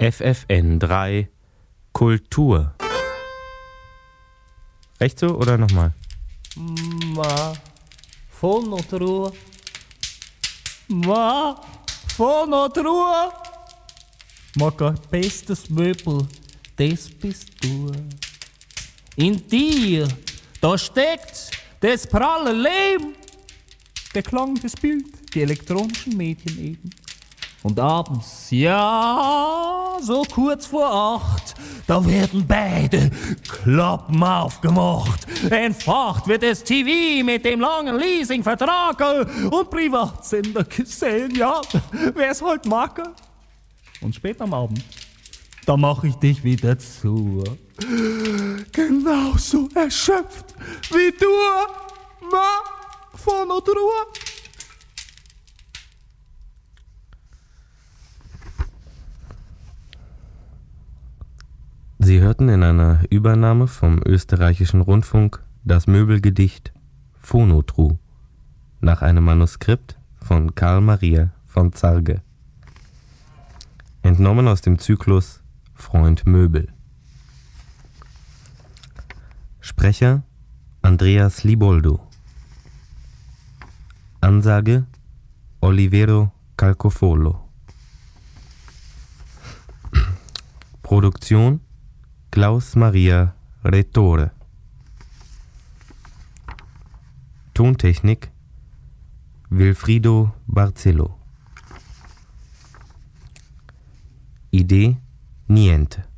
FFN3 Kultur. Recht so oder nochmal? Voll noch Ruhe. Voll noch Ruhe. Mein bestes Möbel, das bist du. In dir, da steckt das pralle Leben. Der Klang, das Bild, die elektronischen Medien eben. Und abends, ja, so kurz vor 8, da werden beide Klappen aufgemacht. Entfacht wird das TV mit dem langen Leasingvertrag und Privatsender gesehen, ja, wer's halt mag. Und spät am Abend, da mach ich dich wieder zu. Genauso erschöpft wie du, von und Ruhe. Sie hörten in einer Übernahme vom österreichischen Rundfunk das Möbelgedicht Phonotru nach einem Manuskript von Karl Maria von Zarge. Entnommen aus dem Zyklus Freund Möbel. Sprecher Andreas Liboldo. Ansage Olivero Calcofolo. Produktion Klaus Maria Rettore. Tontechnik Wilfrido Barzello. Idee Niente.